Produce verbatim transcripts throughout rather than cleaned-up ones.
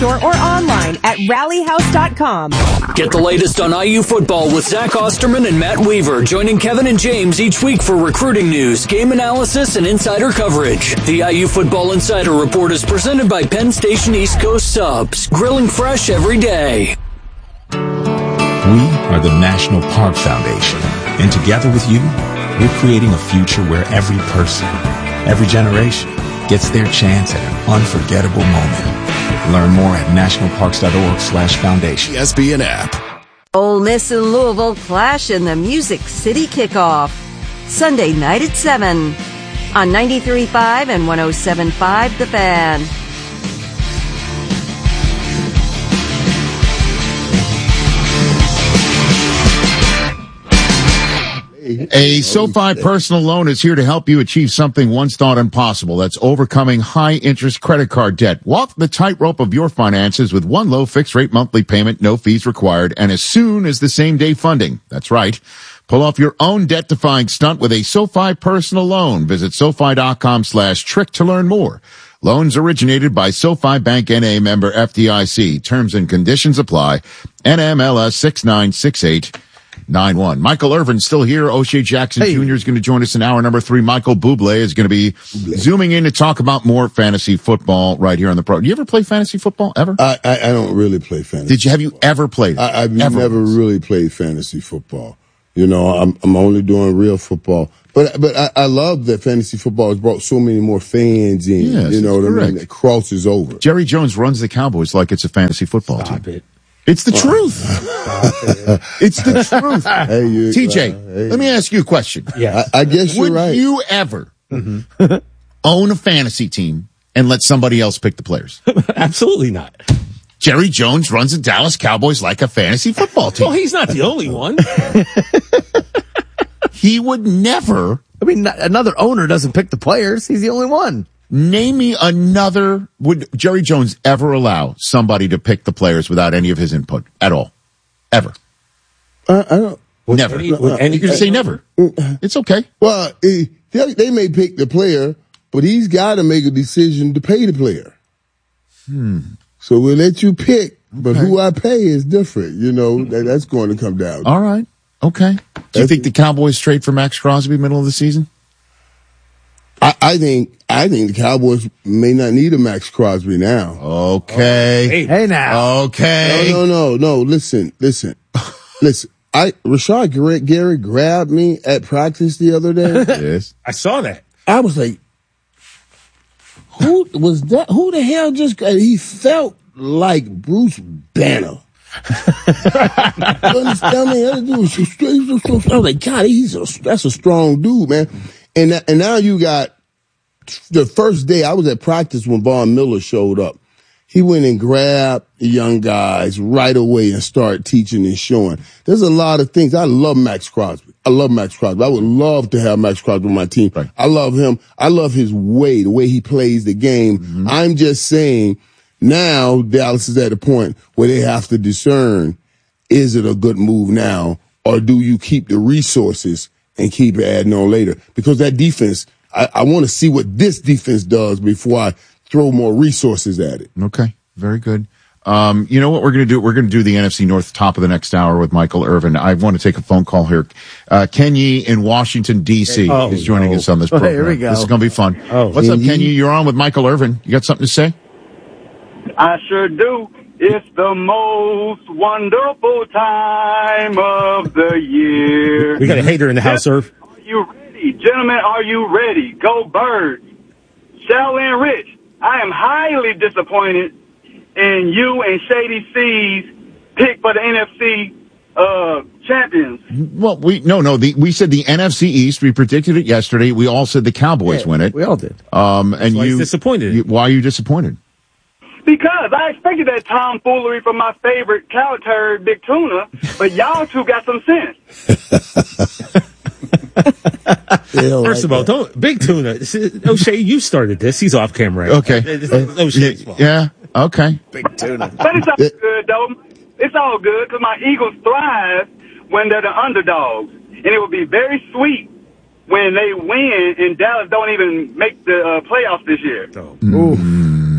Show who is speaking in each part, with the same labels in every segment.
Speaker 1: or online at rally house dot com.
Speaker 2: Get the latest on I U football with Zach Osterman and Matt Weaver, joining Kevin and James each week for recruiting news, game analysis, and insider coverage. The I U Football Insider Report is presented by Penn Station East Coast Subs, grilling fresh every day.
Speaker 3: We are the National Park Foundation, and together with you, we're creating a future where every person, every generation, gets their chance at an unforgettable moment. Learn more at nationalparks.org slash foundation.
Speaker 4: E S P N app.
Speaker 5: Ole Miss and Louisville clash in the Music City kickoff. Sunday night at seven on ninety-three point five and one oh seven point five The Fan.
Speaker 6: A SoFi personal loan is here to help you achieve something once thought impossible. That's overcoming high-interest credit card debt. Walk the tightrope of your finances with one low fixed-rate monthly payment, no fees required, and as soon as the same-day funding. That's right. Pull off your own debt-defying stunt with a SoFi personal loan. Visit SoFi.com slash trick to learn more. Loans originated by SoFi Bank N A, member F D I C. Terms and conditions apply. N M L S six nine six eight nine one. Michael Irvin's still here. O'Shea Jackson hey. Junior is going to join us in hour number three. Michael Bublé is going to be Bublé. zooming in to talk about more fantasy football right here on the pro. Do you ever play fantasy football ever?
Speaker 7: I, I, I don't really play fantasy.
Speaker 6: Did you? Have you ever played it?
Speaker 7: I, I've
Speaker 6: ever
Speaker 7: never
Speaker 6: once.
Speaker 7: really played fantasy football. You know, I'm, I'm only doing real football. But but I, I love that fantasy football has brought so many more fans in.
Speaker 6: Yes,
Speaker 7: you know what I mean? That crosses over.
Speaker 6: Jerry Jones runs the Cowboys like it's a fantasy football
Speaker 8: Stop
Speaker 6: team.
Speaker 8: It.
Speaker 6: It's the truth. It's the truth.
Speaker 7: Hey, you,
Speaker 6: T J,
Speaker 7: uh, hey.
Speaker 6: let me ask you a question.
Speaker 8: Yeah,
Speaker 7: I, I guess you're
Speaker 6: Would
Speaker 7: right.
Speaker 6: Would you ever
Speaker 8: mm-hmm.
Speaker 6: own a fantasy team and let somebody else pick the players?
Speaker 8: Absolutely not.
Speaker 6: Jerry Jones runs the Dallas Cowboys like a fantasy football team.
Speaker 8: Well, he's not the only one.
Speaker 6: He would never.
Speaker 9: I mean, another owner doesn't pick the players. He's the only one.
Speaker 6: Name me another. Would Jerry Jones ever allow somebody to pick the players without any of his input at all? Ever?
Speaker 7: Uh, I don't.
Speaker 6: Never.
Speaker 8: Any, any,
Speaker 6: you can say never. It's okay.
Speaker 7: Well, they, they may pick the player, but he's got to make a decision to pay the player.
Speaker 6: Hmm.
Speaker 7: So we'll let you pick, but
Speaker 6: okay.
Speaker 7: who I pay is different. You know, that, that's going to come down.
Speaker 6: All right. Okay. Do you
Speaker 7: that's,
Speaker 6: think the Cowboys trade for Max Crosby middle of the season?
Speaker 7: I, I think I think the Cowboys may not need a Max Crosby now.
Speaker 6: Okay.
Speaker 9: Oh, hey. hey now.
Speaker 6: Okay.
Speaker 7: No, no, no, no. Listen, listen, listen. I Rashad Gary, Gary grabbed me at practice the other day.
Speaker 6: Yes.
Speaker 8: I saw that.
Speaker 7: I was like, who was that? Who the hell just got, he felt like Bruce Banner. You understand me? That dude was so straight, so, so, so, I was like, God, he's a, that's a strong dude, man. And and now you got the first day I was at practice when Von Miller showed up. He went and grabbed the young guys right away and started teaching and showing. There's a lot of things. I love Max Crosby. I love Max Crosby. I would love to have Max Crosby on my team.
Speaker 6: Right.
Speaker 7: I love him. I love his way, the way he plays the game. Mm-hmm. I'm just saying now Dallas is at a point where they have to discern, is it a good move now, or do you keep the resources and keep adding on later? Because that defense, I, I want to see what this defense does before I throw more resources at it.
Speaker 6: Okay, very good. Um, you know what we're going to do? We're going to do the N F C North top of the next hour with Michael Irvin. I want to take a phone call here. Uh, Kenny in Washington, D C
Speaker 8: oh,
Speaker 6: is joining
Speaker 8: no.
Speaker 6: us on this
Speaker 9: Oh,
Speaker 6: program.
Speaker 9: here we go.
Speaker 6: This is going to be fun.
Speaker 8: Oh,
Speaker 6: What's up, Kenny? You're on with Michael Irvin. You got something to say?
Speaker 10: I sure do. It's the most wonderful time of the year.
Speaker 8: We got a hater in the house, Irv.
Speaker 10: Are you ready? Gentlemen, are you ready? Go Birds. Shell and Rich, I am highly disappointed in you and Shady C's pick for the N F C uh, champions.
Speaker 6: Well, we no, no. The, we said the N F C East. We predicted it yesterday. We all said the Cowboys
Speaker 9: Yeah,
Speaker 6: win it.
Speaker 9: We all did.
Speaker 6: Um, and
Speaker 8: why
Speaker 6: you
Speaker 8: he's disappointed.
Speaker 6: You, why are you disappointed?
Speaker 10: Because I expected that tomfoolery from my favorite cow turd, Big Tuna, but y'all two got some sense.
Speaker 8: First of all, don't Big Tuna. O'Shea, you started this. He's off camera. Right?
Speaker 6: Okay.
Speaker 8: It's O'Shea's fault.
Speaker 6: Yeah. Okay.
Speaker 9: Big Tuna.
Speaker 10: But it's all good, though. It's all good because my Eagles thrive when they're the underdogs. And it would be very sweet when they win and Dallas don't even make the uh, playoffs this year.
Speaker 8: Oh.
Speaker 6: Mm.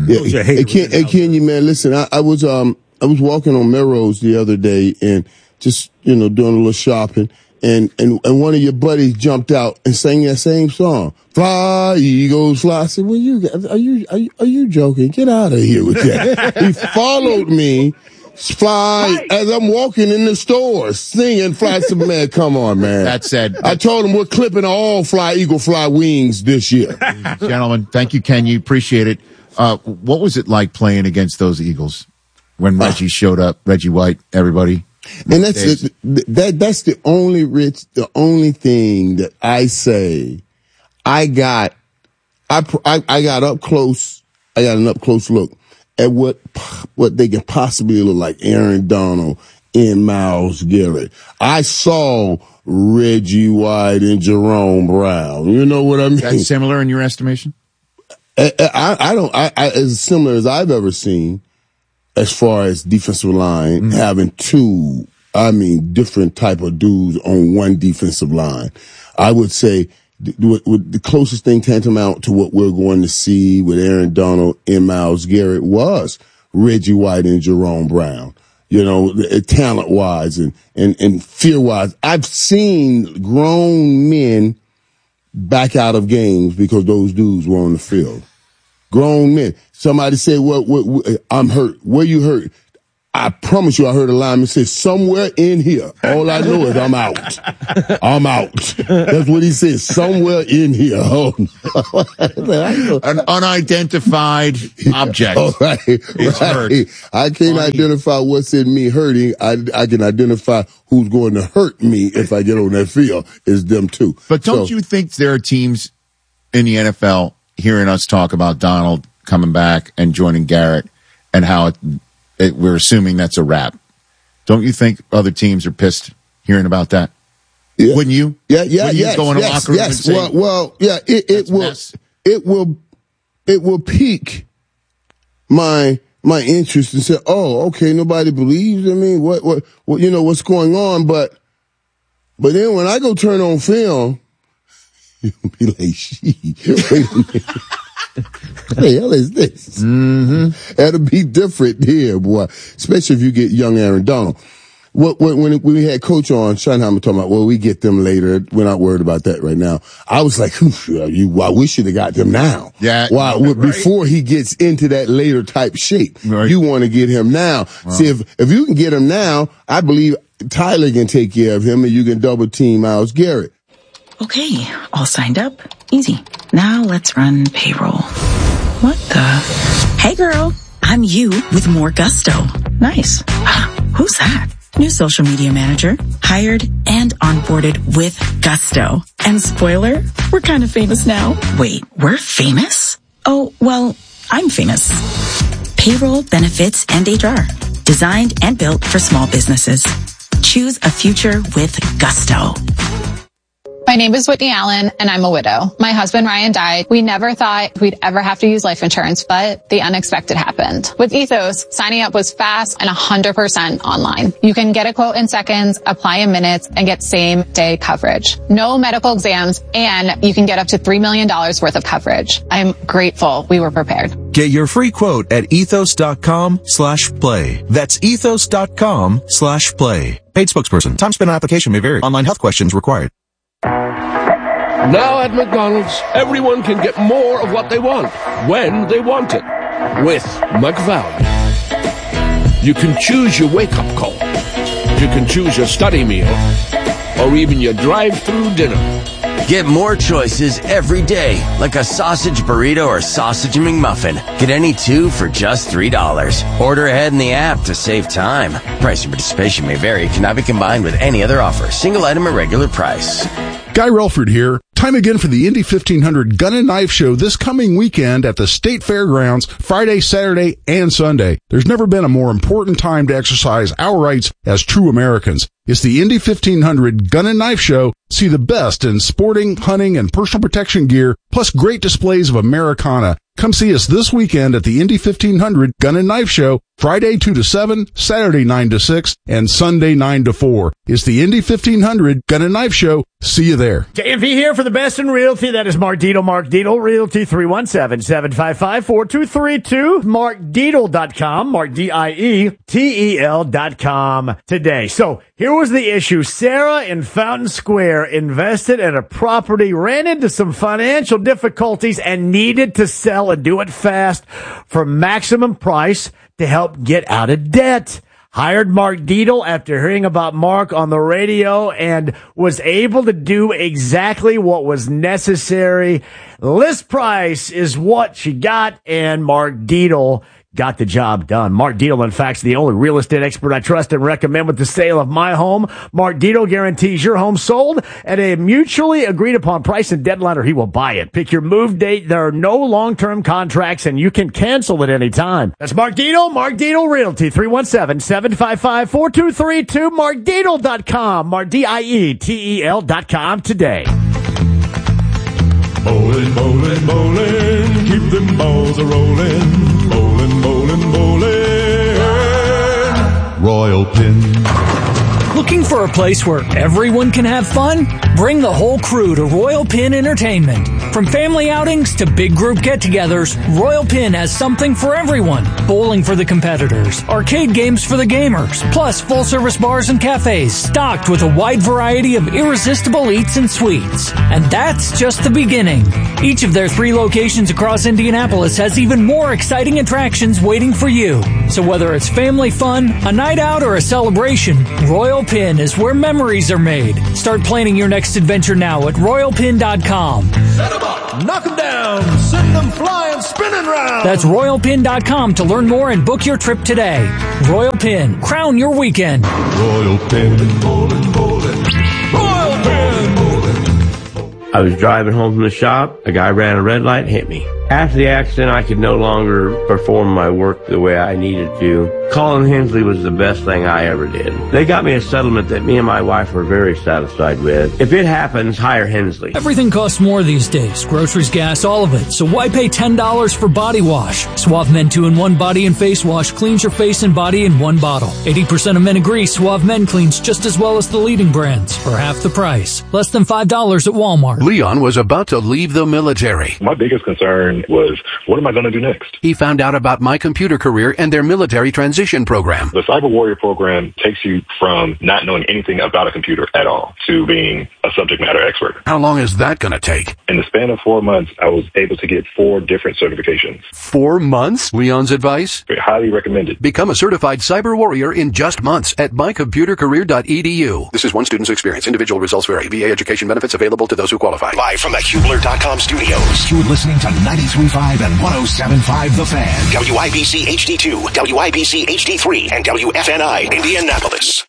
Speaker 7: Yeah, hey, Ken, hey, Kenya, man, listen, I, I was um I was walking on Melrose the other day and just, you know, doing a little shopping, and, and, and one of your buddies jumped out and sang that same song. Fly, Eagles, fly. I said, well, you, are you, are you, are you joking? Get out of here with that. He followed me, fly, right, as I'm walking in the store, singing Fly. Some man, come on, man.
Speaker 6: That said,
Speaker 7: I told him we're clipping all Fly, Eagle, Fly wings this year.
Speaker 6: Gentlemen, thank you, Ken. You appreciate it. Uh, what was it like playing against those Eagles when Reggie showed up, Reggie White, everybody?
Speaker 7: And that's the, that. That's the only Rich. The only thing that I say, I got, I, I I got up close. I got an up close look at what what they can possibly look like. Aaron Donald and Myles Garrett. I saw Reggie White and Jerome Brown. You know what I mean?
Speaker 6: That's similar in your estimation?
Speaker 7: I, I, I don't. I, I as similar as I've ever seen. As far as defensive line, mm-hmm. having two, I mean, different type of dudes on one defensive line. I would say the, the closest thing tantamount to what we're going to see with Aaron Donald and Myles Garrett was Reggie White and Jerome Brown. You know, talent-wise and, and, and fear-wise. I've seen grown men back out of games because those dudes were on the field. Grown men. Somebody said, "What? What, what? I'm hurt. Where you hurt?" I promise you, I heard a lineman say, "Somewhere in here." All I know is I'm out. I'm out. That's what he said. Somewhere in here. Oh,
Speaker 6: an unidentified object.
Speaker 7: All right,
Speaker 6: is
Speaker 7: right.
Speaker 6: hurt.
Speaker 7: I can't Funny. identify what's in me hurting. I, I can identify who's going to hurt me if I get on that field. Is them too.
Speaker 6: But don't
Speaker 7: so,
Speaker 6: you think there are teams in the N F L hearing us talk about Donald coming back and joining Garrett and how it, it, we're assuming that's a wrap? Don't you think other teams are pissed hearing about that?
Speaker 7: Yeah.
Speaker 6: Wouldn't you?
Speaker 7: Yeah, yeah,
Speaker 6: Wouldn't
Speaker 7: yes,
Speaker 6: you go in a
Speaker 7: yes,
Speaker 6: locker room
Speaker 7: yes.
Speaker 6: and say,
Speaker 7: well, well, yeah, it, it will,
Speaker 6: mess.
Speaker 7: it will, it will pique my, my interest and say, oh, okay, nobody believes in me. What, what, what, you know, what's going on? But, but then when I go turn on film, you'll be like, shit, wait a minute. What the hell is this?
Speaker 6: Mm-hmm.
Speaker 7: That'll be different here, boy. Especially if you get young Aaron Donald. What, when, when we had Coach on, Schottenheimer talking about, well, we get them later. We're not worried about that right now. I was like, you, why we should have got them now.
Speaker 6: Yeah.
Speaker 7: Why, right. Before he gets into that later type shape. Right. You want to get him now. Wow. See, if, if you can get him now, I believe Tyler can take care of him and you can double team Myles Garrett.
Speaker 4: Okay, all signed up. Easy. Now let's run payroll. What the? Hey girl, I'm you with more gusto. Nice. Who's that? New social media manager. Hired and onboarded with gusto. And spoiler, we're kind of famous now. Wait, we're famous? Oh, well, I'm famous. Payroll, benefits, and H R. Designed and built for small businesses. Choose a future with gusto.
Speaker 11: My name is Whitney Allen, and I'm a widow. My husband, Ryan, died. We never thought we'd ever have to use life insurance, but the unexpected happened. With Ethos, signing up was fast and one hundred percent online. You can get a quote in seconds, apply in minutes, and get same-day coverage. No medical exams, and you can get up to three million dollars worth of coverage. I'm grateful we were prepared.
Speaker 12: Get your free quote at ethos.com slash play. That's ethos.com slash play. Paid spokesperson. Time spent on application may vary. Online health questions required.
Speaker 13: Now at McDonald's, everyone can get more of what they want, when they want it, with McValue. You can choose your wake-up call. You can choose your study meal, or even your drive-through dinner.
Speaker 14: Get more choices every day, like a sausage burrito or sausage McMuffin. Get any two for just three dollars. Order ahead in the app to save time. Price and participation may vary. Cannot be combined with any other offer. Single item at regular price.
Speaker 15: Guy Relford here. Time again for the Indy fifteen hundred Gun and Knife Show this coming weekend at the State Fairgrounds, Friday, Saturday, and Sunday. There's never been a more important time to exercise our rights as true Americans. It's the Indy fifteen hundred Gun and Knife Show. See the best in sporting, hunting, and personal protection gear, plus great displays of Americana. Come see us this weekend at the Indy fifteen hundred Gun and Knife Show, Friday two to seven, Saturday nine to six, and Sunday nine to four. It's the Indy fifteen hundred Gun and Knife Show. See you there.
Speaker 16: J M V here for for the best in realty. That is Mark Dietel. Mark Dietel, Realty, three one seven, seven five five, four two three two. mark dietel dot com. Mark, D I E T E L dot com today. So here was the issue. Sarah in Fountain Square invested in a property, ran into some financial difficulties, and needed to sell and do it fast for maximum price to help get out of debt. Hired Mark Dietel after hearing about Mark on the radio and was able to do exactly what was necessary. List price is what she got, and Mark Dietel got the job done. Mark Dietel, in fact, is the only real estate expert I trust and recommend with the sale of my home. Mark Dietel guarantees your home sold at a mutually agreed upon price and deadline, or he will buy it. Pick your move date. There are no long-term contracts, and you can cancel at any time. That's Mark Dietel, Mark Dietel Realty, three one seven, seven five five, four two three two, mark dietel dot com, Mark, D I E T E L dot com today.
Speaker 17: Bowling, bowling, bowling, keep them balls a-rolling. Bowling, bowling, bowling. Royal Pin.
Speaker 2: Looking for a place where everyone can have fun? Bring the whole crew to Royal Pin Entertainment. From family outings to big group get-togethers, Royal Pin has something for everyone. Bowling for the competitors, arcade games for the gamers, plus full-service bars and cafes stocked with a wide variety of irresistible eats and sweets. And that's just the beginning. Each of their three locations across Indianapolis has even more exciting attractions waiting for you. So whether it's family fun, a night out, or a celebration, Royal Pin is where memories are made. Start planning your next adventure now at royal pin dot com.
Speaker 17: Set them up, knock them down, send them flying, spinning round.
Speaker 2: That's royal pin dot com to learn more and book your trip today. Royal Pin, crown your weekend.
Speaker 17: Royal Pin, bowling, bowling. Royal Pin, bowling.
Speaker 18: I was driving home from the shop. A guy ran a red light and hit me. After the accident, I could no longer perform my work the way I needed to. Calling Hensley was the best thing I ever did. They got me a settlement that me and my wife were very satisfied with. If it happens, hire Hensley.
Speaker 2: Everything costs more these days. Groceries, gas, all of it. So why pay ten dollars for body wash? Suave Men two in one Body and Face Wash cleans your face and body in one bottle. eighty percent of men agree Suave Men cleans just as well as the leading brands for half the price. Less than five dollars at Walmart.
Speaker 19: Leon was about to leave the military.
Speaker 20: My biggest concern was, what am I going to do next?
Speaker 19: He found out about My Computer Career and their military transition program.
Speaker 20: The Cyber Warrior program takes you from not knowing anything about a computer at all to being a subject matter expert.
Speaker 19: How long is that going to take?
Speaker 20: In the span of four months, I was able to get four different certifications.
Speaker 19: Four months? Leon's advice?
Speaker 20: Highly recommended.
Speaker 19: Become a certified cyber warrior in just months at my computer career dot e d u. This is one student's experience. Individual results vary. V A education benefits available to those who qualify.
Speaker 21: Live from the Hubler dot com studios. You're listening to ninety-three point five and one oh seven point five The Fan. W I B C H D two, W I B C H D three, and W F N I Indianapolis.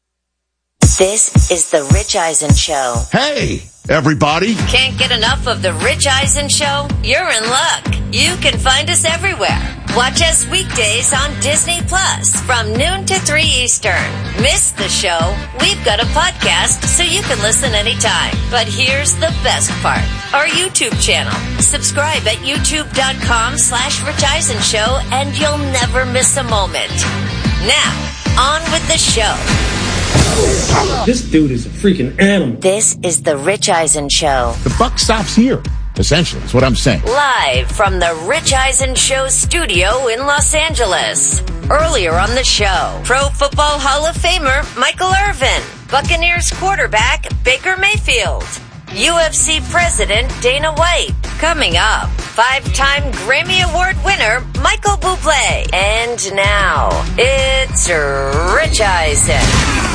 Speaker 22: This is The Rich Eisen Show.
Speaker 6: Hey, everybody.
Speaker 22: Can't get enough of The Rich Eisen Show? You're in luck. You can find us everywhere. Watch us weekdays on Disney Plus from noon to three Eastern. Miss the show? We've got a podcast so you can listen anytime. But here's the best part. Our YouTube channel. Subscribe at youtube.com slash Rich Eisen Show and you'll never miss a moment. Now, on with the show.
Speaker 8: This dude is a freaking animal.
Speaker 22: This is The Rich Eisen Show.
Speaker 6: The buck stops here, essentially, is what I'm saying.
Speaker 22: Live from the Rich Eisen Show studio in Los Angeles. Earlier on the show, Pro Football Hall of Famer Michael Irvin, Buccaneers quarterback Baker Mayfield, U F C President Dana White. Coming up, five-time Grammy Award winner Michael Bublé. And now, it's Rich Eisen.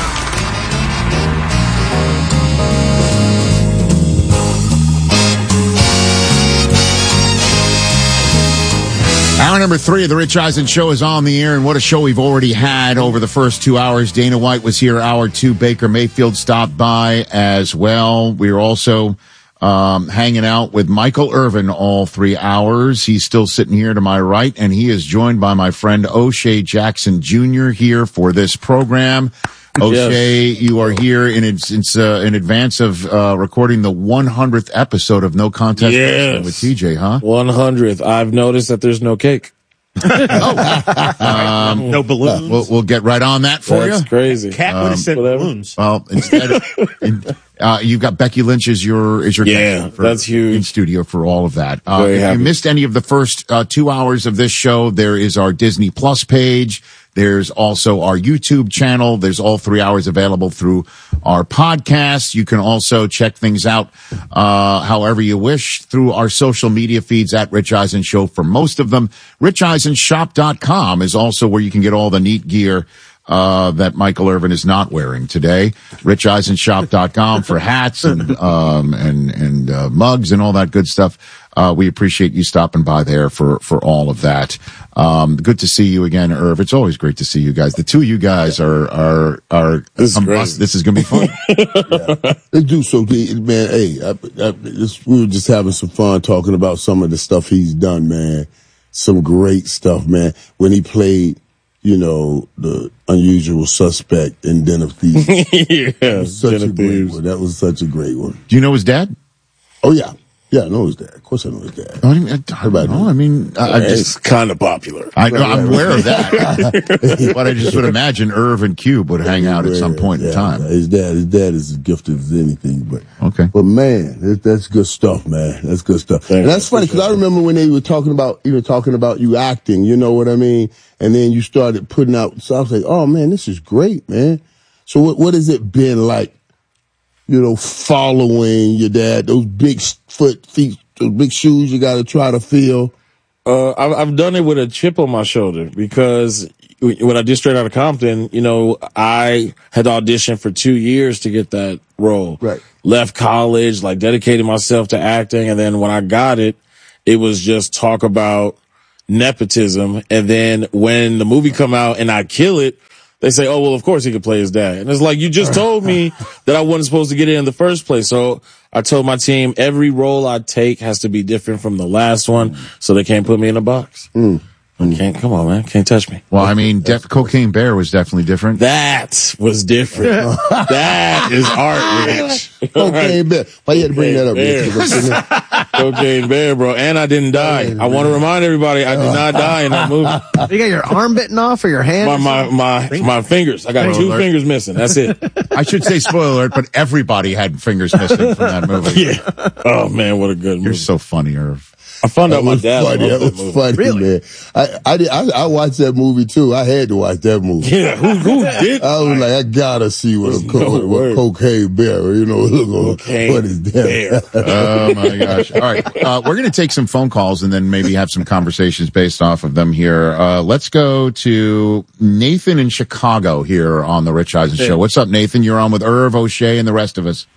Speaker 6: Hour number three of the Rich Eisen Show is on the air, and what a show we've already had over the first two hours. Dana White was here, hour two. Baker Mayfield stopped by as well. We were also um, hanging out with Michael Irvin all three hours. He's still sitting here to my right, and he is joined by my friend O'Shea Jackson Junior here for this program. O'Shea, yes. You are here in it's uh, in advance of uh, recording the one hundredth episode of No Contest
Speaker 7: yes.
Speaker 6: with T J, huh?
Speaker 7: one hundredth. I've noticed that there's no cake.
Speaker 6: oh. um,
Speaker 8: no balloons.
Speaker 6: We'll, we'll get right on that for
Speaker 7: That's
Speaker 6: you.
Speaker 7: That's crazy.
Speaker 8: Cat would have um, said balloons.
Speaker 6: Well, instead, of, in, Uh, you've got Becky Lynch as your, as your
Speaker 1: Yeah,
Speaker 6: guest for,
Speaker 1: that's huge.
Speaker 6: in studio for all of that. Uh,
Speaker 1: Very
Speaker 6: if
Speaker 1: happy.
Speaker 6: you missed any of the first, uh, two hours of this show, there is our Disney Plus page. There's also our YouTube channel. There's all three hours available through our podcast. You can also check things out, uh, however you wish through our social media feeds at Rich Eisen Show for most of them. rich eisen shop dot com is also where you can get all the neat gear Uh, that Michael Irvin is not wearing today. rich eisen shop dot com for hats and, um, and, and, uh, mugs and all that good stuff. Uh, we appreciate you stopping by there for, for all of that. Um, good to see you again, Irv. It's always great to see you guys. The two of you guys are, are, are,
Speaker 7: This is
Speaker 6: um,
Speaker 7: great.
Speaker 6: This is going to be fun.
Speaker 7: yeah. They do so, man. Hey, I, I, this, we were just having some fun talking about some of the stuff he's done, man. Some great stuff, man. When he played, you know, the Unusual Suspect in Den of Thieves.
Speaker 1: yeah,
Speaker 7: such
Speaker 1: Den
Speaker 7: a
Speaker 1: of
Speaker 7: great
Speaker 1: Thieves.
Speaker 7: one. That was such a great one.
Speaker 6: Do you know his dad?
Speaker 7: Oh yeah, yeah, I know his dad. Of course, I know his dad.
Speaker 6: I, mean, I, I don't know. I mean, I, I
Speaker 7: Yeah,
Speaker 6: just
Speaker 7: it's kind of popular.
Speaker 6: I, I'm aware of that, but I just would imagine Irv and Cube would hang out at some point in
Speaker 7: Yeah,
Speaker 6: time.
Speaker 7: His dad, his dad is as gifted as anything. But
Speaker 6: okay,
Speaker 7: but man, that, that's good stuff, man. That's good stuff. And that's funny because I remember when they were talking about even talking about you acting. You know what I mean? And then you started putting out. So I was like, oh man, this is great, man. So what what has it been like? You know, following your dad, those big foot feet, those big shoes you got to try to fill.
Speaker 1: Uh, I've, I've done it with a chip on my shoulder because when I did Straight Outta Compton, you know, I had auditioned for two years to get that role.
Speaker 7: Right.
Speaker 1: Left college, like dedicated myself to acting. And then when I got it, it was just talk about nepotism. And then when the movie come out and I kill it, they say, oh, well, of course he could play his dad. And it's like, you just told me that I wasn't supposed to get it in the first place. So I told my team every role I take has to be different from the last one. So they can't put me in a box.
Speaker 7: Mm.
Speaker 1: I can't, come on, man. Can't touch me.
Speaker 6: Well, I mean, Def- Cocaine Bear was definitely different.
Speaker 1: That was different. That is art, Rich.
Speaker 7: Cocaine Bear. Why you had to bring that up,
Speaker 1: Rich? Cocaine Bear, bro. And I didn't die. I want to remind everybody I did not die in that movie.
Speaker 9: You got your arm bitten off or your hand?
Speaker 1: My, my, my, my fingers. I got
Speaker 6: Spoiler
Speaker 1: two
Speaker 6: alert.
Speaker 1: fingers missing. That's it.
Speaker 6: I should say spoiler alert, but everybody had fingers missing from that movie.
Speaker 1: Yeah. Oh, man, what a good movie.
Speaker 6: You're so funny, Irv.
Speaker 1: I found
Speaker 7: That
Speaker 1: out my
Speaker 7: was
Speaker 1: dad
Speaker 7: funny.
Speaker 1: loved
Speaker 7: That
Speaker 1: that
Speaker 7: was
Speaker 1: movie.
Speaker 7: funny,
Speaker 9: Really?
Speaker 7: man. I, I, did, I, I watched that movie too. I had to watch that movie.
Speaker 1: Yeah, who, who did?
Speaker 7: I was like, I gotta see what a
Speaker 1: There's
Speaker 7: co-
Speaker 1: no
Speaker 7: what,
Speaker 1: word.
Speaker 7: Cocaine Bear, you know, look
Speaker 1: Cocaine
Speaker 7: what is that?
Speaker 6: Oh my gosh. All right. Uh, we're going to take some phone calls and then maybe have some conversations based off of them here. Uh, let's go to Nathan in Chicago here on the Rich Eisen Show. What's up, Nathan? You're on with Irv, O'Shea, and the rest of us.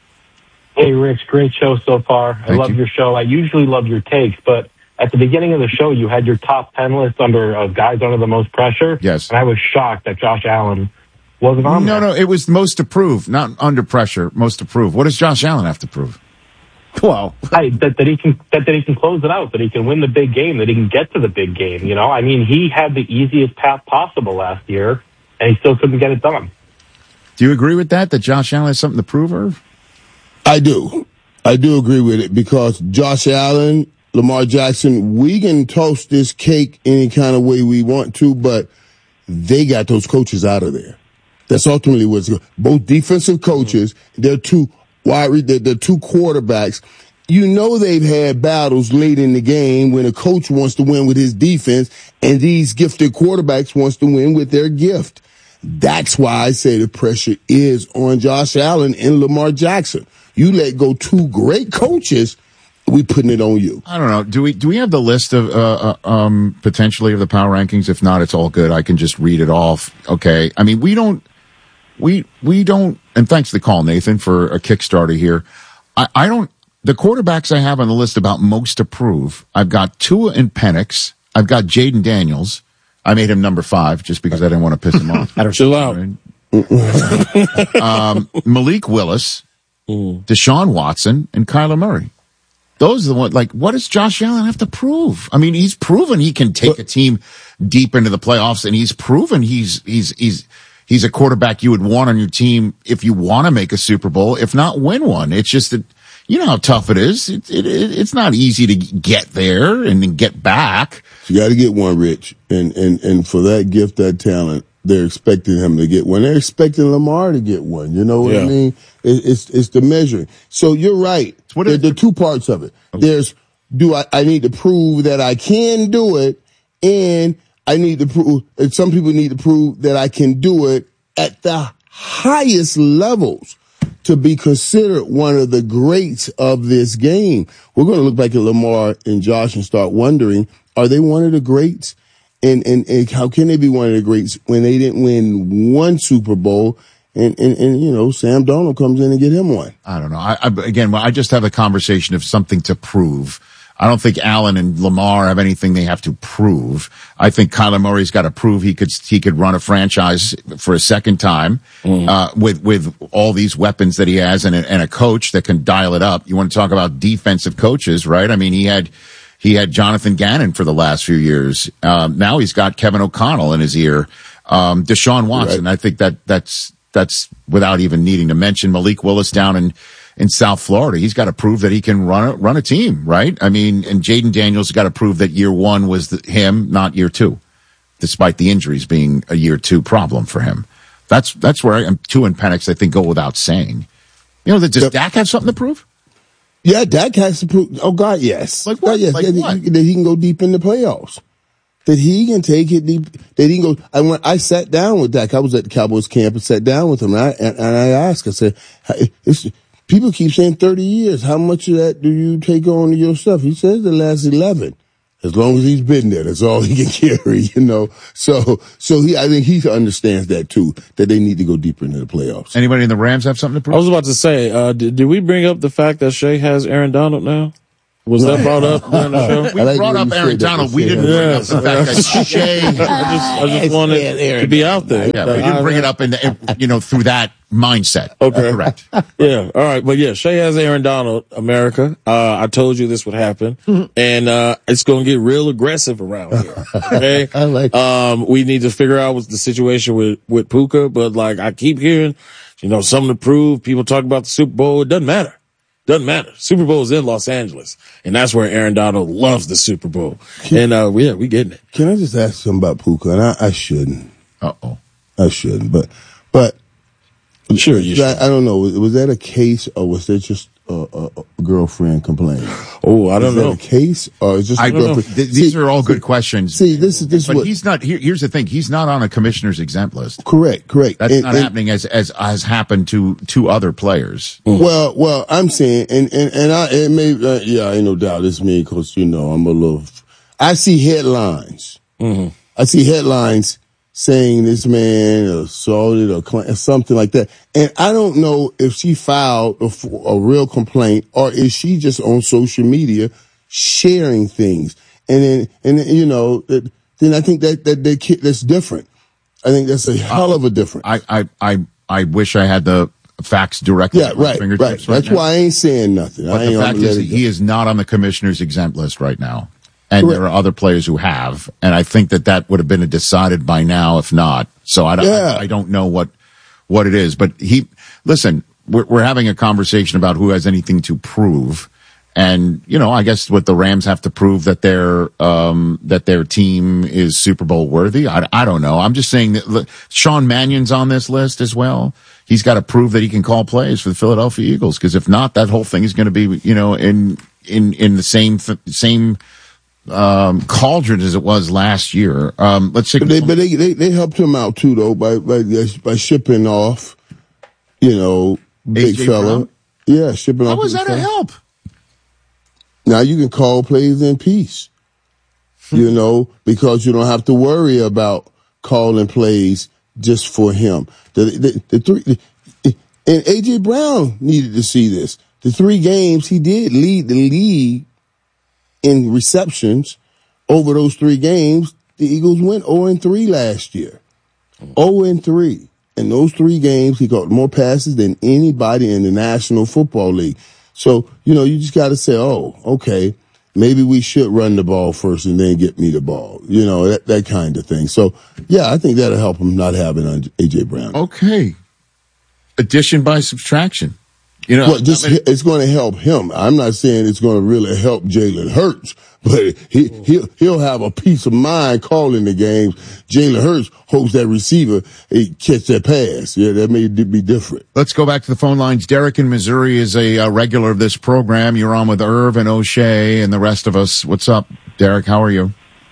Speaker 3: Hey, Rich, great show so far. I
Speaker 6: Thank
Speaker 3: love
Speaker 6: you.
Speaker 3: your show. I usually love your takes, but at the beginning of the show, you had your top ten list under uh, guys under the most pressure.
Speaker 6: Yes.
Speaker 3: And I was shocked that Josh Allen wasn't on
Speaker 6: No,
Speaker 3: there.
Speaker 6: no, it was most approved, not under pressure, most approved. What does Josh Allen have to prove?
Speaker 9: Well,
Speaker 3: Hey, that, that he can that, that he can close it out, that he can win the big game, that he can get to the big game. You know, I mean, he had the easiest path possible last year, and he still couldn't get it done.
Speaker 6: Do you agree with that, that Josh Allen has something to prove, Irv?
Speaker 7: I do. I do agree with it because Josh Allen, Lamar Jackson, we can toast this cake any kind of way we want to, but they got those coaches out of there. That's ultimately what's going. Both defensive coaches, they're two wide, re- they're, they're two quarterbacks. You know they've had battles late in the game when a coach wants to win with his defense, and these gifted quarterbacks wants to win with their gift. That's why I say the pressure is on Josh Allen and Lamar Jackson. You let go two great coaches, we putting it on you.
Speaker 6: I don't know. Do we do we have the list of uh, uh, um potentially of the power rankings? If not, it's all good. I can just read it off. Okay. I mean, we don't we we don't. And thanks for the call, Nathan, for a Kickstarter here. I, I don't. The quarterbacks I have on the list about most approve. I've got Tua and Penix. I've got Jaden Daniels. I made him number five just because I didn't want to piss him off.
Speaker 1: I don't chill out.
Speaker 6: um, Malik Willis, Deshaun Watson, and Kyler Murray. Those are the ones, like, what does Josh Allen have to prove? I mean, he's proven he can take a team deep into the playoffs, and he's proven he's, he's, he's, he's a quarterback you would want on your team if you want to make a Super Bowl, if not win one. It's just that, you know how tough it is. It, it, it, it's not easy to get there and then get back.
Speaker 7: You got to get one, Rich. And, and, and for that gift, that talent, they're expecting him to get one. They're expecting Lamar to get one. You know what
Speaker 1: Yeah.
Speaker 7: I mean? It, it's it's the measuring. So you're right.
Speaker 6: What
Speaker 7: There
Speaker 6: is-
Speaker 7: there are two parts of it. There's do I, I need to prove that I can do it, and I need to prove. And some people need to prove that I can do it at the highest levels to be considered one of the greats of this game. We're going to look back at Lamar and Josh and start wondering, are they one of the greats? And, and, and how can they be one of the greats when they didn't win one Super Bowl? And, and, and, you know, Sam Darnold comes in and get him one.
Speaker 6: I don't know. I, I, again, I just have a conversation of something to prove. I don't think Allen and Lamar have anything they have to prove. I think Kyler Murray's got to prove he could he could run a franchise for a second time mm. uh, with with all these weapons that he has and a, and a coach that can dial it up. You want to talk about defensive coaches, right? I mean, he had he had Jonathan Gannon for the last few years. Um, now he's got Kevin O'Connell in his ear. Um, Deshaun Watson. Right. I think that that's that's without even needing to mention Malik Willis down in. in South Florida. He's got to prove that he can run a, run a team, right? I mean, and Jaden Daniels got to prove that year one was the, him, not year two, despite the injuries being a year two problem for him. That's that's where I am. Two and Penix, I think, go without saying. You know, does yep. Dak have something to prove?
Speaker 7: Yeah, Dak has to prove. Oh, God, yes.
Speaker 6: Like what?
Speaker 7: God, yes.
Speaker 6: Like
Speaker 7: that,
Speaker 6: what?
Speaker 7: He, that he can go deep in the playoffs. That he can take it deep. That he can go. I went. I sat down with Dak. I was at the Cowboys camp and sat down with him, and I and, and I asked. I said, it's, people keep saying thirty years. How much of that do you take on to yourself? He says the last eleven. As long as he's been there, that's all he can carry, you know. So, so he, I think he understands that too, that they need to go deeper into the playoffs.
Speaker 6: Anybody in the Rams have something to prove?
Speaker 1: I was about to say, uh, did, did we bring up the fact that Shea has Aaron Donald now? Was that brought up during the show?
Speaker 6: We like brought up Aaron Donald. We didn't
Speaker 1: yes.
Speaker 6: bring up the fact that Shea.
Speaker 1: I just, I just wanted to be out there.
Speaker 6: Yeah, we didn't bring it up in the, you know, through that mindset.
Speaker 1: Okay.
Speaker 6: Correct.
Speaker 1: Yeah. All right. But yeah, Shea has Aaron Donald, America. Uh, I told you this would happen. And, uh, it's going to get real aggressive around here. Okay.
Speaker 7: I like
Speaker 1: Um, we need to figure out what's the situation with, with Puka. But like, I keep hearing, you know, something to prove. People talk about the Super Bowl. It doesn't matter. Doesn't matter. Super Bowl is in Los Angeles, and that's where Aaron Donald loves the Super Bowl. And uh, yeah, we getting it.
Speaker 7: Can I just ask something about Puka? And I, I shouldn't.
Speaker 6: Uh oh.
Speaker 7: I shouldn't. But, but
Speaker 1: sure you should.
Speaker 7: I, I don't know. Was, was that a case, or was that just a, a, a girlfriend complaining?
Speaker 1: Oh, I don't
Speaker 7: is
Speaker 1: know.
Speaker 7: That a case, or is just
Speaker 6: I
Speaker 7: a
Speaker 6: don't know.
Speaker 7: girlfriend?
Speaker 6: Th- these
Speaker 7: see,
Speaker 6: are all
Speaker 7: see,
Speaker 6: good questions.
Speaker 7: See, this is this.
Speaker 6: But
Speaker 7: what,
Speaker 6: he's not. Here, here's the thing. He's not on a commissioner's exempt list.
Speaker 7: Correct. Correct.
Speaker 6: That's
Speaker 7: and,
Speaker 6: not
Speaker 7: and,
Speaker 6: happening as as has happened to two other players.
Speaker 7: Well, well, I'm saying, and and and I, it may, uh, yeah, ain't no doubt it's me because you know I'm a little. I see headlines.
Speaker 1: Mm-hmm.
Speaker 7: I see headlines saying this man assaulted or cl- something like that, and I don't know if she filed a, a real complaint or is she just on social media sharing things, and then and then, you know then I think that that that that's different. I think that's a hell of a difference.
Speaker 6: I I I, I wish I had the facts directly.
Speaker 7: Yeah,
Speaker 6: at my
Speaker 7: right,
Speaker 6: fingertips
Speaker 7: right.
Speaker 6: right
Speaker 7: That's
Speaker 6: now.
Speaker 7: why I ain't saying nothing.
Speaker 6: But
Speaker 7: I ain't
Speaker 6: the fact
Speaker 7: gonna
Speaker 6: is,
Speaker 7: let it go.
Speaker 6: he is not on the commissioner's exempt list right now. And
Speaker 7: Correct.
Speaker 6: there are other players who have. And I think that that would have been decided by now, if not. So I don't,
Speaker 7: Yeah.
Speaker 6: I, I don't know what, what it is. But he, listen, we're, we're having a conversation about who has anything to prove. And, you know, I guess what the Rams have to prove that their, um, that their team is Super Bowl worthy. I, I don't know. I'm just saying that look, Sean Mannion's on this list as well. He's got to prove that he can call plays for the Philadelphia Eagles. Cause if not, that whole thing is going to be, you know, in, in, in the same, same, um, cauldron as it was last year. Um, let's see.
Speaker 7: But they, but they, they, they helped him out too, though, by, by, by shipping off, you know, big
Speaker 6: A J
Speaker 7: fella.
Speaker 6: Brown?
Speaker 7: Yeah, shipping
Speaker 6: How
Speaker 7: off.
Speaker 6: was
Speaker 7: big
Speaker 6: that a
Speaker 7: fella.
Speaker 6: help?
Speaker 7: Now you can call plays in peace, you know, because you don't have to worry about calling plays just for him. The, the, the three, the, and A J Brown needed to see this. The three games he did lead the league in receptions. Over those three games, the Eagles went oh and three last year. oh and three. In those three games, he caught more passes than anybody in the National Football League. So, you know, you just got to say, oh, okay, maybe we should run the ball first and then get me the ball. You know, that, that kind of thing. So, yeah, I think that'll help him not having A J Brown.
Speaker 6: Okay. Addition by subtraction. You know,
Speaker 7: Well, just,
Speaker 6: I mean,
Speaker 7: it's going to help him. I'm not saying it's going to really help Jalen Hurts, but he he'll he'll have a peace of mind calling the games. Jalen Hurts hopes that receiver he catch that pass. Yeah, that may be different.
Speaker 6: Let's go back to the phone lines. Derek in Missouri is a uh, regular of this program. You're on with Irv and O'Shea and the rest of us. What's up, Derek? How are you?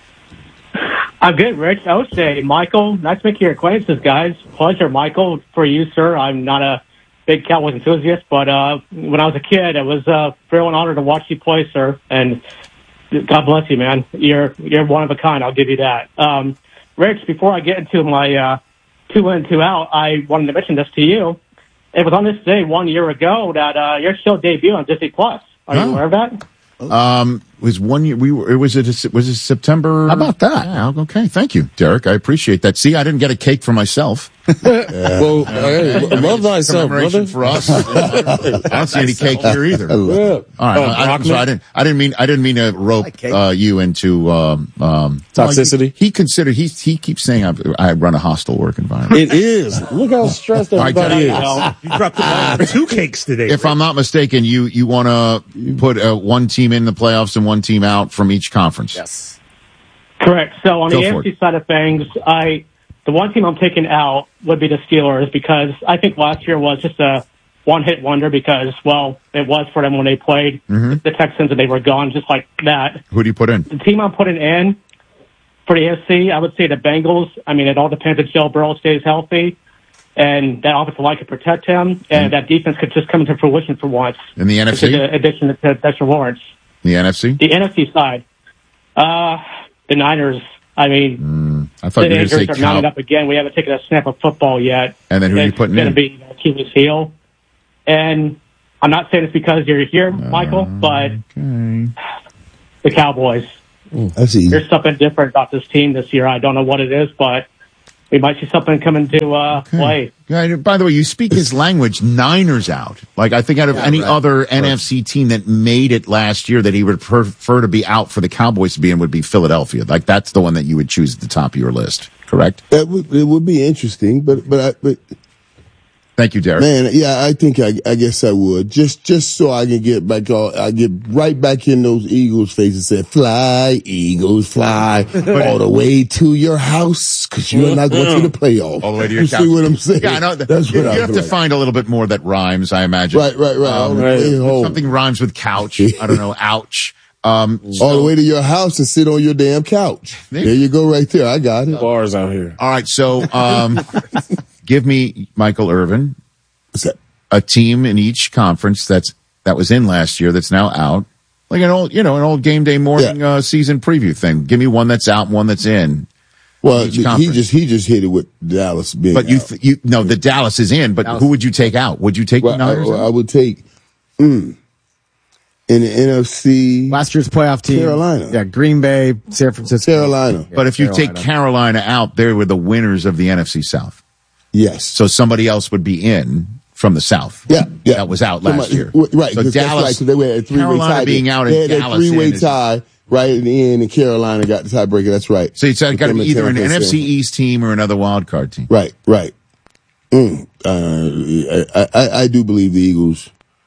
Speaker 5: I'm good, Rich. O'Shea, Michael, nice to make your acquaintances, guys. Pleasure, Michael, for you, sir. I'm not a big Cowboys enthusiast, but uh, when I was a kid, it was a thrill and honor to watch you play, sir. And God bless you, man. You're you're one of a kind. I'll give you that. Um, Rich, before I get into my uh, two in, two out, I wanted to mention this to you. It was on this day one year ago that uh, your show debuted on Disney Plus. Are you
Speaker 6: Oh.
Speaker 5: aware of that?
Speaker 6: Um, it was one year. We were. It was it. Was it September? How about that? Yeah, okay. Thank you, Derek. I appreciate that. See, I didn't get a cake for myself.
Speaker 1: Well, hey, love thyself,
Speaker 6: Commemoration
Speaker 1: brother.
Speaker 6: for us. I don't see any cake here either.
Speaker 1: Yeah.
Speaker 6: All right.
Speaker 1: Oh,
Speaker 6: I, I, so I didn't. I didn't mean. I didn't mean to rope uh, you into um, um,
Speaker 1: Toxicity?
Speaker 6: Well, he, he considered. He he keeps saying I, I run a hostile work environment.
Speaker 1: It is. Look how stressed
Speaker 6: All right,
Speaker 1: everybody
Speaker 6: Derek.
Speaker 1: is.
Speaker 8: You dropped the ball on two cakes today.
Speaker 6: If I'm not mistaken, you you want to put uh, one team in the playoffs and one team out from each conference.
Speaker 5: Yes. Correct. So on
Speaker 6: Go
Speaker 5: the
Speaker 6: for
Speaker 5: A F C side of things, I the one team I'm taking out would be the Steelers because I think last year was just a one-hit wonder because, well, it was for them when they played
Speaker 6: Mhm.
Speaker 5: the Texans and they were gone just like that.
Speaker 6: Who do you put in?
Speaker 5: The team I'm putting in for the A F C, I would say the Bengals. I mean, it all depends if Joe Burrow stays healthy and that offensive line could protect him and that defense could just come into fruition for once.
Speaker 6: In the N F C?
Speaker 5: In addition to Dexter Lawrence.
Speaker 6: The N F C?
Speaker 5: The N F C side, uh, the Niners. I mean,
Speaker 6: I thought you
Speaker 5: the
Speaker 6: were going to say
Speaker 5: injuries are mounting
Speaker 6: Cow.
Speaker 5: up again. We haven't taken a snap of football yet.
Speaker 6: And then who are you
Speaker 5: It's
Speaker 6: putting
Speaker 5: gonna
Speaker 6: in?
Speaker 5: be Achilles heel. And I'm not saying it's because you're here, Michael, but the Cowboys.
Speaker 7: That's easy.
Speaker 5: There's something different about this team this year. I don't know what it is, but we might see something come into uh, play.
Speaker 6: Yeah, by the way, you speak his language. Niners out. Like, I think out of
Speaker 5: Yeah,
Speaker 6: any
Speaker 5: right.
Speaker 6: other N F C team that made it last year that he would prefer to be out for the Cowboys to be in would be Philadelphia. Like, that's the one that you would choose at the top of your list, correct?
Speaker 7: That would it would be interesting, but but I, but
Speaker 6: Thank you, Derek.
Speaker 7: man, yeah, I think I I guess I would just just so I can get back all I get right back in those Eagles' faces and say, "Fly, Eagles, fly all the way to your house because you're not going to the playoffs."
Speaker 6: All the way to your
Speaker 7: You
Speaker 6: couch.
Speaker 7: see what I'm saying?
Speaker 6: Yeah, I know.
Speaker 7: That's
Speaker 6: you,
Speaker 7: what I
Speaker 6: you have
Speaker 7: feel
Speaker 6: to
Speaker 7: like.
Speaker 6: find a little bit more that rhymes, I imagine.
Speaker 7: Right, right, right. All
Speaker 6: Um,
Speaker 7: the way home.
Speaker 6: something rhymes with couch. I don't know. Ouch. Um,
Speaker 7: all the way to your house and sit on your damn couch. There you go, right there. I got it.
Speaker 1: Bars out here.
Speaker 6: All right, so um, give me Michael Irvin, a team in each conference that's that was in last year that's now out, like an old, you know, an old game day morning uh, season preview thing. Give me one that's out, and one that's in.
Speaker 7: Well,
Speaker 6: each
Speaker 7: he
Speaker 6: conference.
Speaker 7: just he just hit it with Dallas being
Speaker 6: But you,
Speaker 7: out.
Speaker 6: th- you no, the Dallas is in. But who would you take out? Would you take
Speaker 7: Well,
Speaker 6: the Niners?
Speaker 7: I,
Speaker 6: out?
Speaker 7: I would take mm, in the N F C
Speaker 9: Last year's playoff team.
Speaker 7: Carolina.
Speaker 9: Yeah, Green Bay, San Francisco.
Speaker 7: Carolina.
Speaker 6: But if you take Carolina out, they were the winners of the N F C South.
Speaker 7: Yes.
Speaker 6: So somebody else would be in from the South.
Speaker 7: Yeah, yeah.
Speaker 6: That was out last
Speaker 7: Somebody-
Speaker 6: year.
Speaker 7: w- Right,
Speaker 6: So
Speaker 7: 'cause that's
Speaker 6: Dallas,
Speaker 7: right, 'cause they were at a three-way
Speaker 6: Carolina
Speaker 7: tie.
Speaker 6: being out
Speaker 7: they
Speaker 6: and
Speaker 7: had
Speaker 6: Dallas
Speaker 7: that three-way
Speaker 6: in is-
Speaker 7: tie right in the end, and Carolina got the tiebreaker. That's right.
Speaker 6: So it's got to
Speaker 7: With them
Speaker 6: be
Speaker 7: at
Speaker 6: either an
Speaker 7: Tampa
Speaker 6: N F C
Speaker 7: Bay.
Speaker 6: East team or another wild card team.
Speaker 7: Right, right. Mm, uh, I, I, I do believe the Eagles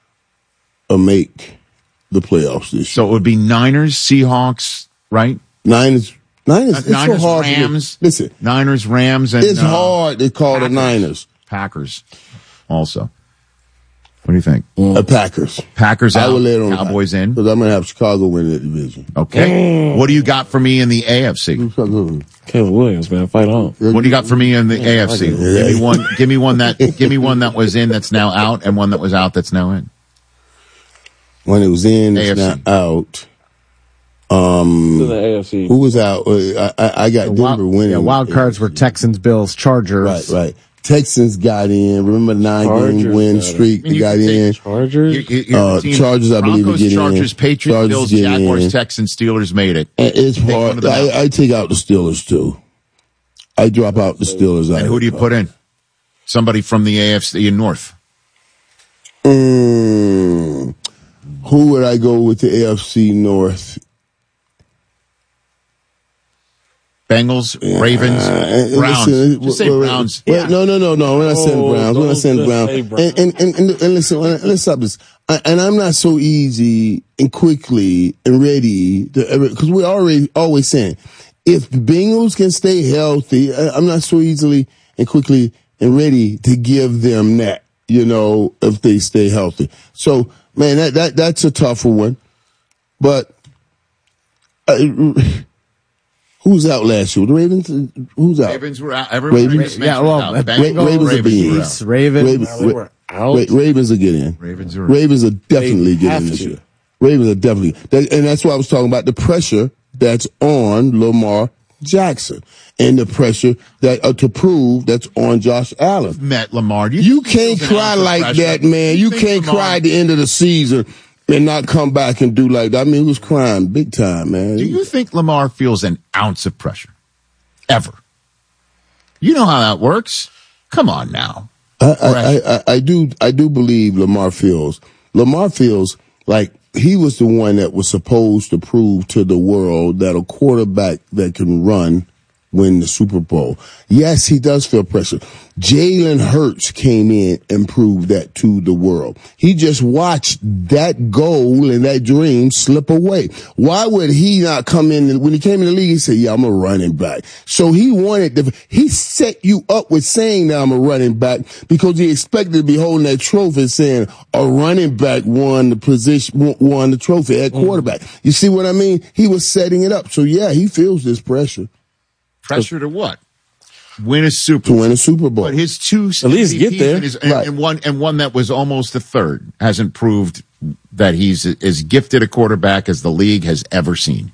Speaker 7: will make the playoffs this year.
Speaker 6: So it would be Niners, Seahawks, right?
Speaker 7: Niners, Niners,
Speaker 6: Uh,
Speaker 7: it's
Speaker 6: Niners,
Speaker 7: so hard to
Speaker 6: Rams.
Speaker 7: get- listen,
Speaker 6: Niners, Rams, and
Speaker 7: it's
Speaker 6: uh,
Speaker 7: hard to call the Niners.
Speaker 6: Packers. Also, what do you think?
Speaker 7: The Packers.
Speaker 6: Packers
Speaker 7: I
Speaker 6: out.
Speaker 7: would let on
Speaker 6: Cowboys in.
Speaker 7: because I'm gonna have Chicago win that division.
Speaker 6: Okay. What do you got for me in the A F C?
Speaker 1: Caleb Williams, man, fight on.
Speaker 6: What do you got for me in the A F C? Give me one. Give me one that. Give me one that was in that's now out, and one that was out that's now in.
Speaker 7: When it was in, it's
Speaker 6: A F C.
Speaker 7: not out. Um,
Speaker 1: To the A F C.
Speaker 7: who was out? Uh, I, I, I got Denver
Speaker 9: Wild,
Speaker 7: winning.
Speaker 9: yeah, wild cards were Texans, Bills, Chargers.
Speaker 7: Right, right. Texans got in. Remember the nine
Speaker 1: Chargers
Speaker 7: game win
Speaker 1: got in.
Speaker 7: streak?
Speaker 6: I mean,
Speaker 7: They
Speaker 6: you
Speaker 7: got
Speaker 6: can take
Speaker 7: in.
Speaker 1: Chargers.
Speaker 6: You- you- you're
Speaker 7: Uh,
Speaker 6: the team-
Speaker 7: Chargers, I believe,
Speaker 6: Broncos,
Speaker 7: are getting
Speaker 6: Chargers,
Speaker 7: in.
Speaker 6: Patriots,
Speaker 7: Chargers
Speaker 6: Bills,
Speaker 7: get
Speaker 6: Jaguars,
Speaker 7: in.
Speaker 6: Texans, Steelers made it.
Speaker 7: And It's
Speaker 6: Take one
Speaker 7: hard.
Speaker 6: of them out.
Speaker 7: I, I take out the Steelers too. I drop out the Steelers.
Speaker 6: And who do you put in? Somebody from the A F C North.
Speaker 7: Mm, who would I go with the A F C North?
Speaker 6: Bengals, Ravens,
Speaker 7: uh,
Speaker 6: Browns.
Speaker 7: Listen,
Speaker 6: Just say
Speaker 7: wait, wait,
Speaker 6: Browns.
Speaker 7: Wait,
Speaker 6: Yeah.
Speaker 7: No, no, no, no. We're not saying
Speaker 1: Oh,
Speaker 7: Browns. We're not
Speaker 1: don't
Speaker 7: saying
Speaker 1: just
Speaker 7: Browns.
Speaker 1: say
Speaker 7: And,
Speaker 1: Browns.
Speaker 7: and, and, and, and listen, let's stop this. I, and I'm not so easy and quickly and ready to, because we're already always saying, if the Bengals can stay healthy, I'm not so easily and quickly and ready to give them that, you know, if they stay healthy. So, man, that, that, that's a tougher one. But, uh, who's out last year? The Ravens? Who's out?
Speaker 6: Ravens were out. Everyone
Speaker 7: Ravens,
Speaker 6: yeah, well,
Speaker 7: Ra-
Speaker 6: Bengals,
Speaker 7: Ravens are being
Speaker 6: Ravens
Speaker 7: in.
Speaker 6: were out.
Speaker 9: Ravens,
Speaker 7: Ravens,
Speaker 1: They were out.
Speaker 7: Ra- Ravens are getting in.
Speaker 6: Ravens are
Speaker 7: Ravens are definitely
Speaker 1: They
Speaker 7: getting
Speaker 1: have
Speaker 7: in this
Speaker 1: to.
Speaker 7: year. Ravens are definitely, that, and that's why I was talking about the pressure that's on Lamar Jackson and the pressure that uh, to prove that's on Josh Allen.
Speaker 6: Met Lamar. You,
Speaker 7: You can't cry like
Speaker 6: pressure?
Speaker 7: that, man. You
Speaker 6: think
Speaker 7: can't
Speaker 6: Lamar-
Speaker 7: cry at the end of the season and not come back and do like that. I mean, he was crying big time, man.
Speaker 6: Do you think Lamar feels an ounce of pressure? Ever? You know how that works. Come on now.
Speaker 7: I, I, I, I do I do believe Lamar feels Lamar feels like he was the one that was supposed to prove to the world that a quarterback that can run win the Super Bowl. Yes, he does feel pressure. Jalen Hurts came in and proved that to the world. He just watched that goal and that dream slip away. Why would he not come in? When he came in the league, he said, yeah, I'm a running back. So he wanted to, he set you up with saying that I'm a running back because he expected to be holding that trophy saying a running back won the position, won the trophy at quarterback. You see what I mean? He was setting it up. So yeah, he feels this pressure.
Speaker 6: Pressure to what? Win a Super
Speaker 7: To win a Super Bowl.
Speaker 6: But his two
Speaker 1: At least get there.
Speaker 6: and, his, and,
Speaker 7: Right.
Speaker 6: and one and one that was almost a third hasn't proved that he's as gifted a quarterback as the league has ever seen.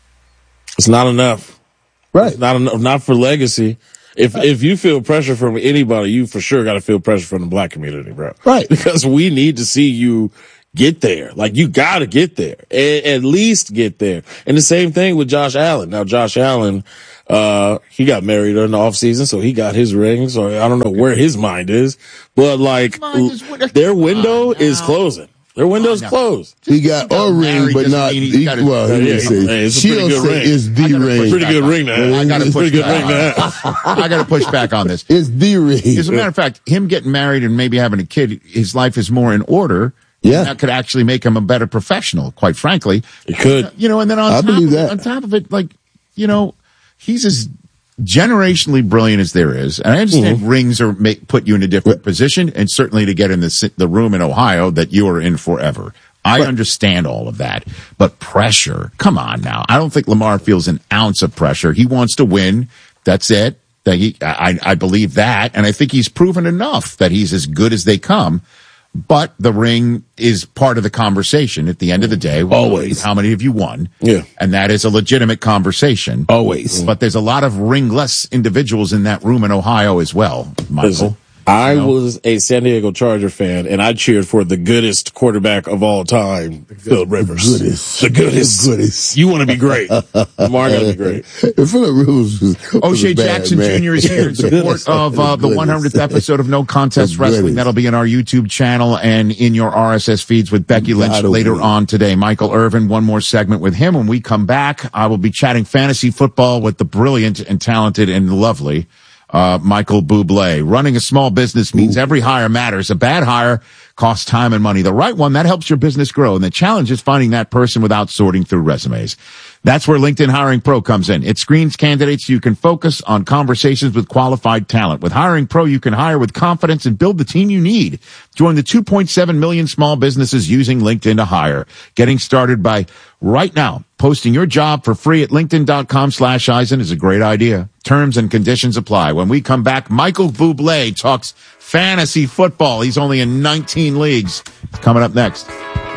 Speaker 1: It's not enough.
Speaker 7: Right.
Speaker 1: It's not enough. Not for legacy. If if you feel pressure from anybody, you for sure got to feel pressure from the black community, bro.
Speaker 7: Right.
Speaker 1: Because we need to see you get there. Like you got to get there. A- at least get there. And the same thing with Josh Allen. Now, Josh Allen, uh, he got married in the off season, so he got his ring. So I don't know where his mind is, but like
Speaker 6: Mind is-
Speaker 1: their window
Speaker 6: Come on
Speaker 1: is
Speaker 6: now.
Speaker 1: closing. Their window's
Speaker 6: now.
Speaker 1: closed.
Speaker 7: He got a ring,
Speaker 6: married
Speaker 7: but
Speaker 6: doesn't
Speaker 7: not,
Speaker 6: mean he's
Speaker 7: he,
Speaker 6: got it.
Speaker 7: well, he
Speaker 1: Yeah,
Speaker 7: didn't
Speaker 1: yeah,
Speaker 7: say,
Speaker 1: hey, it's a
Speaker 7: she'll
Speaker 1: pretty good
Speaker 7: say
Speaker 1: ring.
Speaker 7: it's the
Speaker 6: I gotta
Speaker 7: ring.
Speaker 6: push
Speaker 1: Pretty
Speaker 6: back
Speaker 1: good
Speaker 6: on
Speaker 1: ring,
Speaker 6: that.
Speaker 1: man.
Speaker 6: I got to
Speaker 1: It's
Speaker 6: push
Speaker 1: pretty good
Speaker 6: back
Speaker 1: ring,
Speaker 6: on
Speaker 1: man.
Speaker 6: that. I got to push back on this.
Speaker 7: It's the ring.
Speaker 6: As a matter of fact, him getting married and maybe having a kid, his life is more in order.
Speaker 7: Yeah.
Speaker 6: And that could actually make him a better professional, quite frankly.
Speaker 1: It could.
Speaker 6: You know, and then on
Speaker 7: I
Speaker 6: top
Speaker 7: believe
Speaker 6: of it,
Speaker 7: that.
Speaker 6: on top of it, like, you know, he's as generationally brilliant as there is. And I understand
Speaker 7: Mm-hmm.
Speaker 6: rings are make, put you in a different position, and certainly to get in the si- the room in Ohio that you are in forever. I understand all of that, but pressure, come on now. I don't think Lamar feels an ounce of pressure. He wants to win. That's it. That he, I, I believe that, and I think he's proven enough that he's as good as they come. But the ring is part of the conversation at the end of the day.
Speaker 7: Always.
Speaker 6: How many of you won?
Speaker 1: Yeah.
Speaker 6: And that is a legitimate conversation.
Speaker 7: Always.
Speaker 6: But there's a lot of ringless individuals in that room in Ohio as well, Michael.
Speaker 1: Listen, I was a San Diego Charger fan, and I cheered for the goodest quarterback of all time, Philip Rivers.
Speaker 7: goodest.
Speaker 1: The goodest.
Speaker 7: The goodest.
Speaker 1: You want to be great. Lamar got to be great.
Speaker 7: Philip Rivers was, was
Speaker 6: O'Shea
Speaker 7: a bad
Speaker 6: Jackson
Speaker 7: man.
Speaker 6: Junior is here in support of uh, the one hundredth episode of No Contest
Speaker 7: The
Speaker 6: Wrestling.
Speaker 7: goodest.
Speaker 6: That'll be in our YouTube channel and in your R S S feeds with Becky Lynch
Speaker 7: Gotta
Speaker 6: later
Speaker 7: win.
Speaker 6: on today. Michael Irvin, one more segment with him. When we come back, I will be chatting fantasy football with the brilliant and talented and lovely uh Michael Bublé. Running a small business means every hire matters. A bad hire costs time and money. The right one, that helps your business grow. And the challenge is finding that person without sorting through resumes. That's where LinkedIn Hiring Pro comes in. It screens candidates so you can focus on conversations with qualified talent. With Hiring Pro, you can hire with confidence and build the team you need. Join the two point seven million small businesses using LinkedIn to hire. Getting started by right now. Posting your job for free at linkedin.com slash Eisen is a great idea. Terms and conditions apply. When we come back, Michael Bublé talks fantasy football. He's only in nineteen leagues. Coming up next.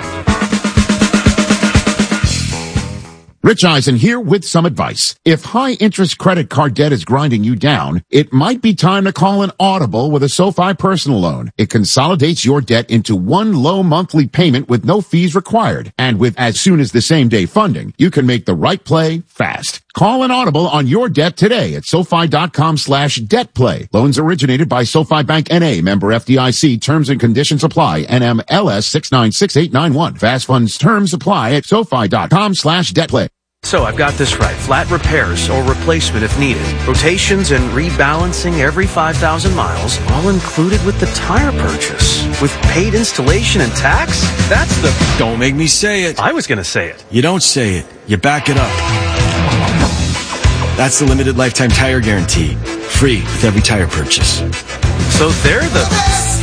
Speaker 6: Rich Eisen here with some advice. If high-interest credit card debt is grinding you down, it might be time to call an Audible with a SoFi personal loan. It consolidates your debt into one low monthly payment with no fees required. And with as soon as the same day funding, you can make the right play fast. Call an Audible on your debt today at SoFi.com slash debt play. Loans originated by SoFi Bank N A, member F D I C. Terms and conditions apply. N M L S six nine six eight nine one. Fast funds terms apply at SoFi.com slash debt play.
Speaker 4: So I've got this right. Flat repairs or replacement if needed. Rotations and rebalancing every five thousand miles, all included with the tire purchase. With paid installation and tax? That's the...
Speaker 10: Don't make me say it.
Speaker 4: I was going to say it.
Speaker 10: You don't say it. You back it up. That's the limited lifetime tire guarantee. Free with every tire purchase.
Speaker 4: So they're the... the best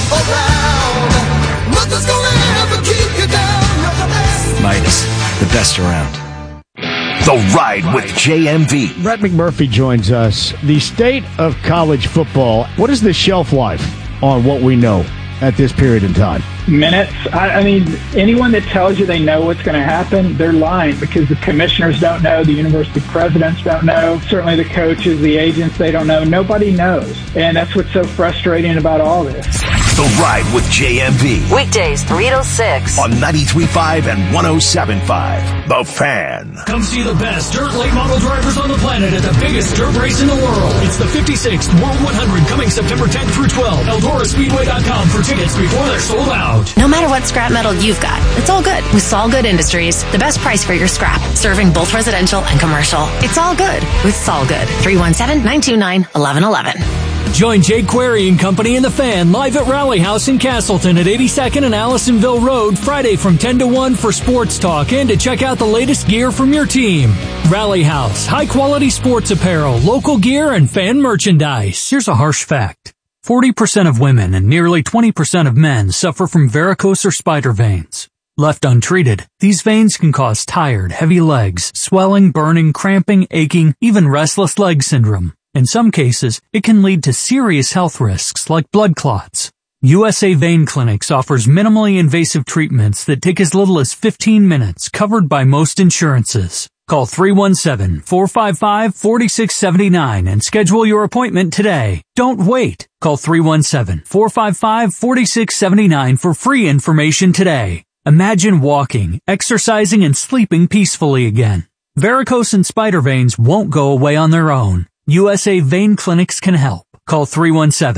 Speaker 10: around. Nothing's gonna ever keep you down. You're the best. Midas, the best around.
Speaker 21: The Ride with J M V.
Speaker 16: Brett McMurphy joins us. The state of college football, what is the shelf life on what we know at this period in time?
Speaker 23: Minutes. I, I mean, anyone that tells you they know what's going to happen, they're lying, because the commissioners don't know, the university presidents don't know, certainly the coaches, the agents, they don't know. Nobody knows. And that's what's so frustrating about all this.
Speaker 21: The Ride with J M V.
Speaker 22: Weekdays three to six.
Speaker 21: On ninety-three point five and one oh seven point five. The Fan.
Speaker 2: Come see the best dirt late model drivers on the planet at the biggest dirt race in the world. It's the fifty-sixth World one hundred coming September tenth through twelfth. Eldora Speedway dot com for tickets before they're sold out.
Speaker 24: No matter what scrap metal you've got, it's all good with Solgood Industries. The best price for your scrap, serving both residential and commercial. It's all good with Solgood. three one seven, nine two nine, one one one one.
Speaker 2: Join Jake Query and Company in the Fan live at Rally House in Castleton at eighty-second and Allisonville Road Friday from ten to one for sports talk and to check out the latest gear from your team. Rally House, high quality sports apparel, local gear, and fan merchandise. Here's a harsh fact. forty percent of women and nearly twenty percent of men suffer from varicose or spider veins. Left untreated, these veins can cause tired, heavy legs, swelling, burning, cramping, aching, even restless leg syndrome. In some cases, it can lead to serious health risks like blood clots. U S A Vein Clinics offers minimally invasive treatments that take as little as fifteen minutes, covered by most insurances. Call three one seven, four five five, four six seven nine and schedule your appointment today. Don't wait. Call three one seven, four five five, four six seven nine for free information today. Imagine walking, exercising, and sleeping peacefully again. Varicose and spider veins won't go away on their own. U S A Vein Clinics can help. Call three one seven,